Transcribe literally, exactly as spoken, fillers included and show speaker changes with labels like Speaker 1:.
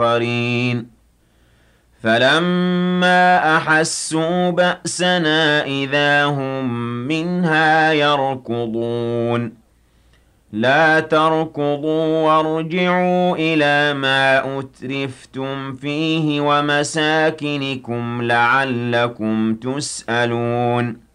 Speaker 1: قرين فلما أحسوا بأسنا إذا هم منها يركضون لا تركضوا وارجعوا إلى ما أترفتم فيه ومساكنكم لعلكم تسألون